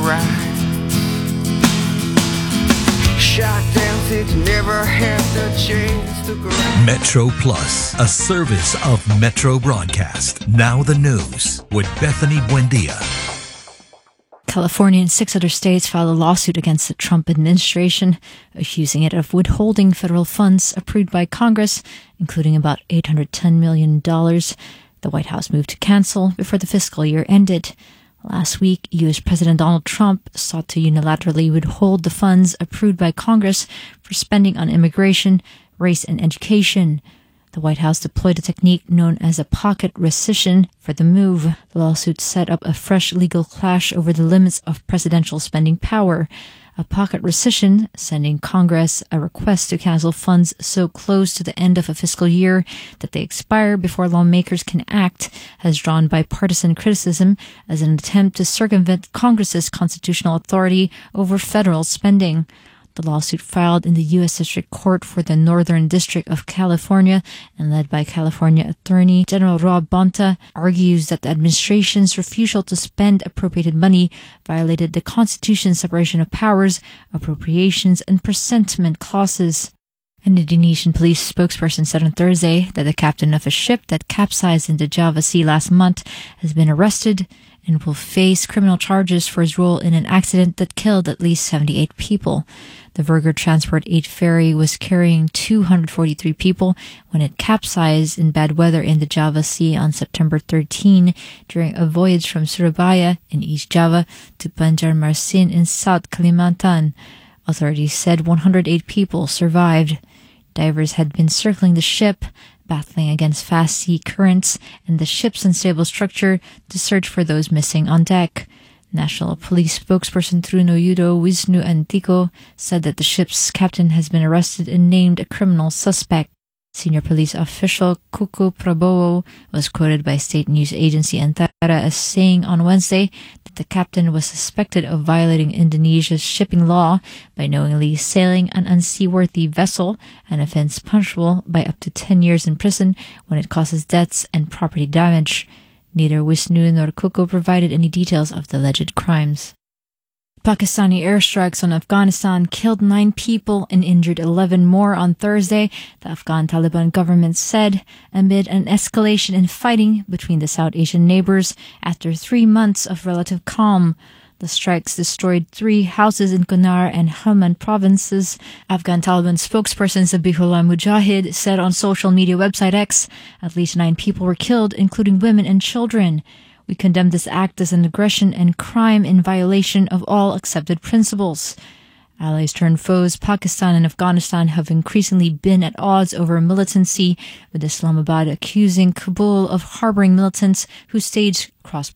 ride. Shot down since never had the chance to grow. Metro Plus, a service of Metro Broadcast. Now the news with Bethany Buendia. California and 6 other states filed a lawsuit against the Trump administration, accusing it of withholding federal funds approved by Congress, including about $810 million. The White House moved to cancel before the fiscal year ended. Last week, U.S. President Donald Trump sought to unilaterally withhold the funds approved by Congress for spending on immigration, race, and education. The White House deployed a technique known as a pocket rescission for the move. The lawsuit set up a fresh legal clash over the limits of presidential spending power. A pocket rescission, sending Congress a request to cancel funds so close to the end of a fiscal year that they expire before lawmakers can act, has drawn bipartisan criticism as an attempt to circumvent Congress's constitutional authority over federal spending. The lawsuit, filed in the U.S. District Court for the Northern District of California and led by California Attorney General Rob Bonta, argues that the administration's refusal to spend appropriated money violated the Constitution's separation of powers, appropriations, and presentment clauses. An Indonesian police spokesperson said on Thursday that the captain of a ship that capsized in the Java Sea last month has been arrested and will face criminal charges for his role in an accident that killed at least 78 people. The Virgo Transport 8 ferry was carrying 243 people when it capsized in bad weather in the Java Sea on September 13 during a voyage from Surabaya in East Java to Banjarmasin in South Kalimantan. Authorities said 108 people survived. Divers had been circling the ship, battling against fast sea currents and the ship's unstable structure to search for those missing on deck. National Police spokesperson Truno Yudo Wisnu Antiko said that the ship's captain has been arrested and named a criminal suspect. Senior police official Kuku Prabowo was quoted by state news agency Antara as saying on Wednesday that the captain was suspected of violating Indonesia's shipping law by knowingly sailing an unseaworthy vessel, an offense punishable by up to 10 years in prison when it causes deaths and property damage. Neither Wisnu nor Kuku provided any details of the alleged crimes. Pakistani airstrikes on Afghanistan killed 9 people and injured 11 more on Thursday, the Afghan Taliban government said, amid an escalation in fighting between the South Asian neighbors after 3 months of relative calm. The strikes destroyed 3 houses in Kunar and Helmand provinces. Afghan Taliban spokesperson Zabihullah Mujahid said on social media website X, at least 9 people were killed, including women and children. We condemn this act as an aggression and crime in violation of all accepted principles. Allies turned foes, Pakistan and Afghanistan have increasingly been at odds over militancy, with Islamabad accusing Kabul of harboring militants who staged cross